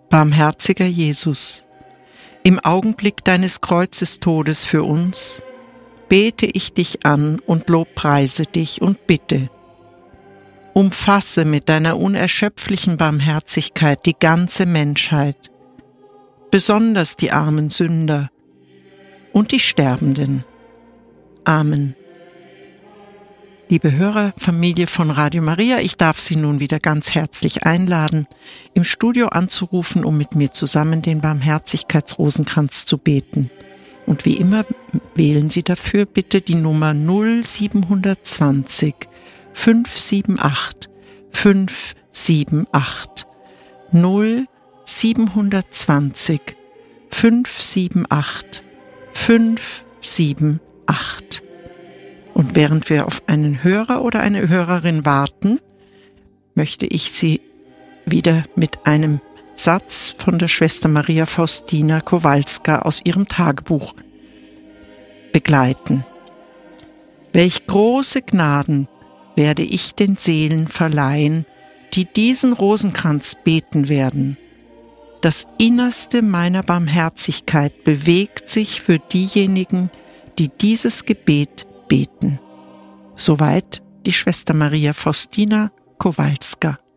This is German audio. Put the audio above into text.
Barmherziger Jesus, im Augenblick deines Kreuzestodes für uns bete ich dich an und lobpreise dich und bitte, umfasse mit deiner unerschöpflichen Barmherzigkeit die ganze Menschheit, besonders die armen Sünder und die Sterbenden. Amen. Liebe Hörerfamilie von Radio Maria, ich darf Sie nun wieder ganz herzlich einladen, im Studio anzurufen, um mit mir zusammen den Barmherzigkeitsrosenkranz zu beten. Und wie immer wählen Sie dafür bitte die Nummer 0720 578 578 0720 578 578. Und während wir auf einen Hörer oder eine Hörerin warten, möchte ich Sie wieder mit einem Satz von der Schwester Maria Faustina Kowalska aus ihrem Tagebuch begleiten. Welch große Gnaden werde ich den Seelen verleihen, die diesen Rosenkranz beten werden. Das Innerste meiner Barmherzigkeit bewegt sich für diejenigen, die dieses Gebet beten. Soweit die Schwester Maria Faustina Kowalska.